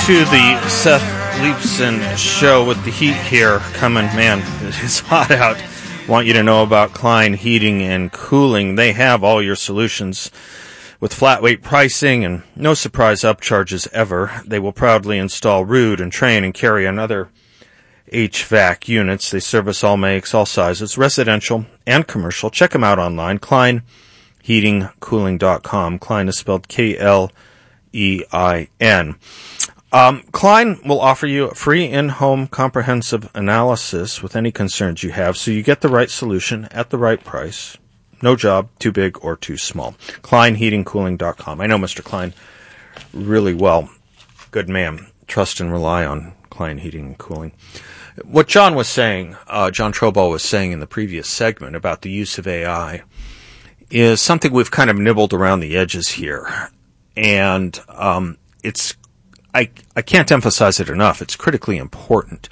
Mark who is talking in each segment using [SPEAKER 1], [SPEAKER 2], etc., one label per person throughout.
[SPEAKER 1] to the Seth Leibsohn Show with the heat here coming. Man, it's hot out. Want you to know about Klein Heating and Cooling. They have all your solutions with flat rate pricing and no surprise upcharges ever. They will proudly install, root, and train and carry on other HVAC units. They service all makes, all sizes, residential and commercial. Check them out online, kleinheatingcooling.com. Klein is spelled K-L-E-I-N. Klein will offer you a free in-home comprehensive analysis with any concerns you have, so you get the right solution at the right price. No job too big or too small. kleinheatingcooling.com. I know Mr. Klein really well. Good man. Trust and rely on Klein Heating and Cooling. What John was saying, John Troball was saying in the previous segment about the use of AI is something we've kind of nibbled around the edges here. And it's I can't emphasize it enough. It's critically important.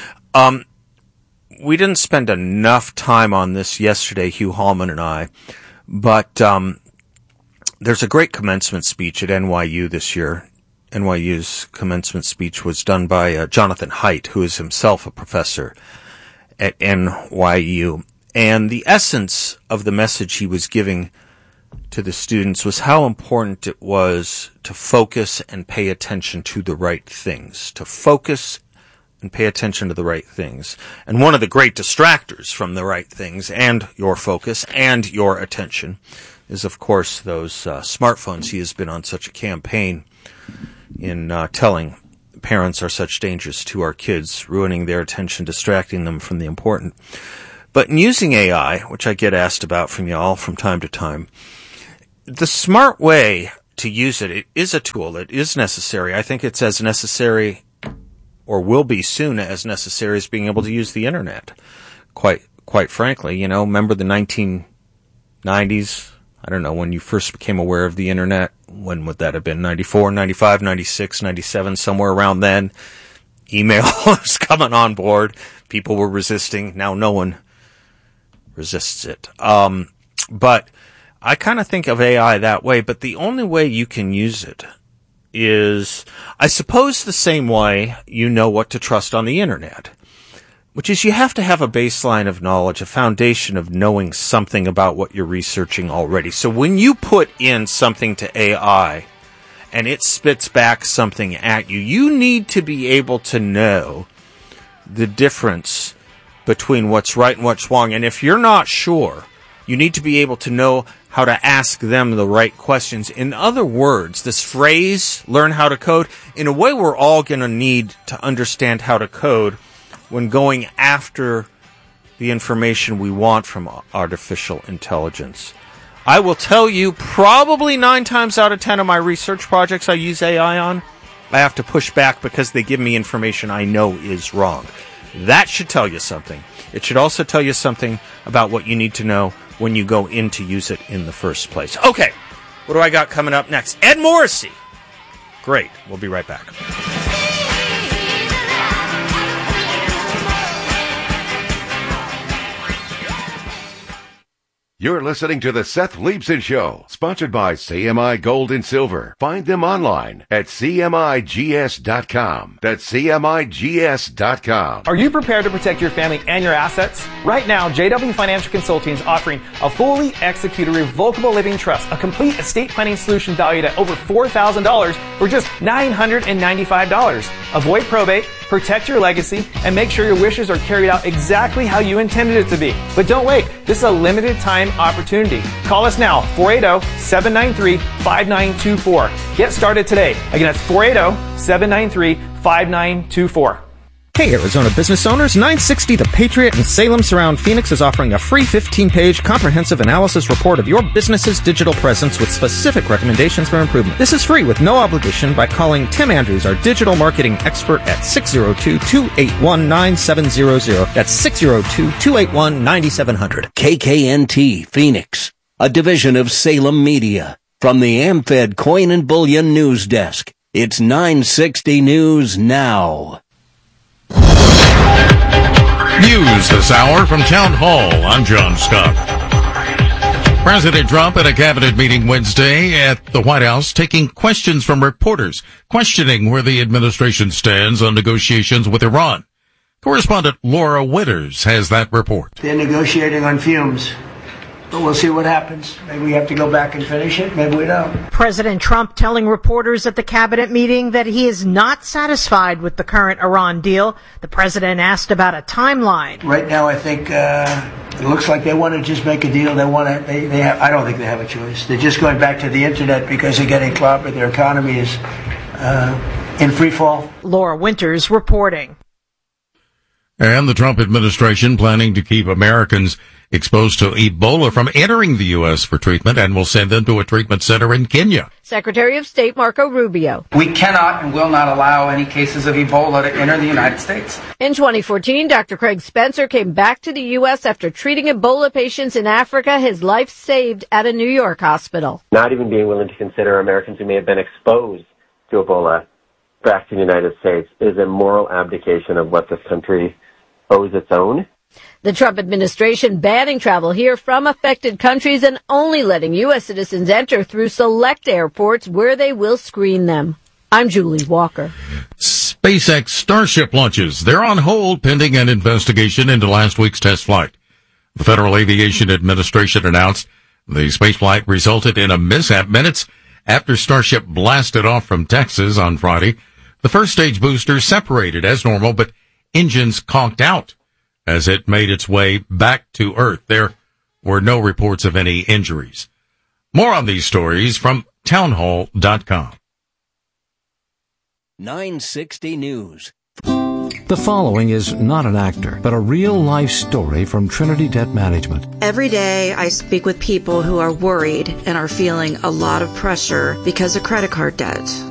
[SPEAKER 1] We didn't spend enough time on this yesterday, Hugh Hallman and I, but there's a great commencement speech at NYU this year. NYU's commencement speech was done by Jonathan Haidt, who is himself a professor at NYU. And the essence of the message he was giving to the students was how important it was to focus and pay attention to the right things. To focus and pay attention to the right things. And one of the great distractors from the right things and your focus and your attention is, of course, those smartphones. He has been on such a campaign in telling parents are such dangers to our kids, ruining their attention, distracting them from the important. But in using AI, which I get asked about from y'all from time to time, the smart way to use it, it is a tool. It is necessary. I think it's as necessary, or will be soon as necessary, as being able to use the internet. Quite frankly, you know, remember the 1990s? I don't know, when you first became aware of the internet. When would that have been? 94, 95, 96, 97, somewhere around then. Email was coming on board. People were resisting. Now no one resists it. But I kind of think of AI that way, but the only way you can use it is, I suppose, the same way you know what to trust on the internet, which is you have to have a baseline of knowledge, a foundation of knowing something about what you're researching already. So when you put in something to AI and it spits back something at you, you need to be able to know the difference between what's right and what's wrong. And if you're not sure, you need to be able to know how to ask them the right questions. In other words, this phrase, learn how to code, in a way we're all going to need to understand how to code when going after the information we want from artificial intelligence. I will tell you, probably 9 times out of 10 of my research projects I use AI on, I have to push back because they give me information I know is wrong. That should tell you something. It should also tell you something about what you need to know when you go in to use it in the first place. Okay, what do I got coming up next? Ed Morrissey. Great. We'll be right back.
[SPEAKER 2] You're listening to the Seth Leibsohn Show, sponsored by CMI Gold and Silver. Find them online at CMIGS.com. That's CMIGS.com.
[SPEAKER 3] Are you prepared to protect your family and your assets? Right now, JW Financial Consulting is offering a fully executed revocable living trust, a complete estate planning solution valued at over $4,000 for just $995. Avoid probate, protect your legacy, and make sure your wishes are carried out exactly how you intended it to be. But don't wait. This is a limited time opportunity. Call us now, 480-793-5924. Get started today. Again, that's 480-793-5924.
[SPEAKER 4] Hey, Arizona business owners, 960 The Patriot in Salem Surround Phoenix is offering a free 15-page comprehensive analysis report of your business's digital presence with specific recommendations for improvement. This is free with no obligation by calling Tim Andrews, our digital marketing expert, at 602-281-9700. That's 602-281-9700.
[SPEAKER 5] KKNT Phoenix, a division of Salem Media. From the AmFed Coin and Bullion News Desk, it's 960 News Now.
[SPEAKER 6] News this hour from Town Hall. I'm John Scott. President Trump at a cabinet meeting Wednesday at the White House taking questions from reporters, questioning where the administration stands on negotiations with Iran. Correspondent Laura Winters has that report.
[SPEAKER 7] They're negotiating on fumes, but we'll see what happens. Maybe we have to go back and finish it. Maybe we don't.
[SPEAKER 8] President Trump telling reporters at the cabinet meeting that he is not satisfied with the current Iran deal. The president asked about a timeline.
[SPEAKER 7] Right now, I think it looks like they want to just make a deal. They want to. They have. I don't think they have a choice. They're just going back to the internet because they're getting clobbered. Their economy is in free fall.
[SPEAKER 8] Laura Winters reporting.
[SPEAKER 6] And the Trump administration planning to keep Americans exposed to Ebola from entering the U.S. for treatment and will send them to a treatment center in Kenya.
[SPEAKER 9] Secretary of State Marco Rubio.
[SPEAKER 10] We cannot and will not allow any cases of Ebola to enter the United States.
[SPEAKER 9] In 2014, Dr. Craig Spencer came back to the U.S. after treating Ebola patients in Africa, his life saved at a New York hospital.
[SPEAKER 11] Not even being willing to consider Americans who may have been exposed to Ebola back to the United States is a moral abdication of what this country owes its own.
[SPEAKER 9] The Trump administration banning travel here from affected countries and only letting U.S. citizens enter through select airports where they will screen them. I'm Julie Walker.
[SPEAKER 6] SpaceX Starship launches. They're on hold pending an investigation into last week's test flight. The Federal Aviation Administration announced the spaceflight resulted in a mishap minutes after Starship blasted off from Texas on Friday. The first stage booster separated as normal, but engines conked out as it made its way back to Earth. There were no reports of any injuries. More on these stories from townhall.com.
[SPEAKER 5] 960 News.
[SPEAKER 12] The following is not an actor, but a real-life story from Trinity Debt Management.
[SPEAKER 13] Every day I speak with people who are worried and are feeling a lot of pressure because of credit card debt.